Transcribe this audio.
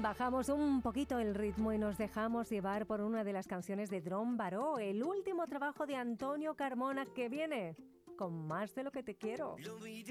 Bajamos un poquito el ritmo y nos dejamos llevar por una de las canciones de Drom Baró, el último trabajo de Antonio Carmona, que viene con Más de lo que te quiero. Lo miré